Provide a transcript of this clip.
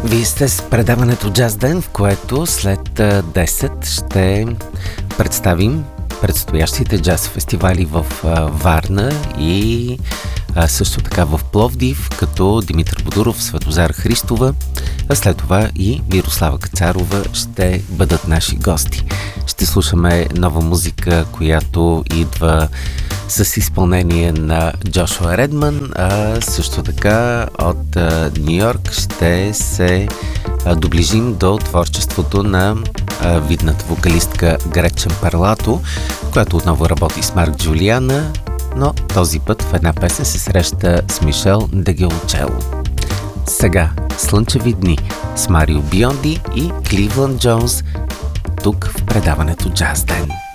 Вие сте с предаването Джаз Ден, в което след 10 ще представим предстоящите джаз фестивали в Варна и също така в Пловдив, като Димитър Бодуров, Светозар Христова, а след това и Мирослава Кацарова ще бъдат наши гости. Ще слушаме нова музика, която идва с изпълнение на Джошуа Редман, а също така от Нью-Йорк ще се доближим до творчеството на видната вокалистка Гречен Парлато, която отново работи с Марк Джулиана, но този път в една песен се среща с Мишел Дегелчело. Сега слънчеви дни с Марио Бионди и Кливланд Джонс тук в предаването Джаз Ден.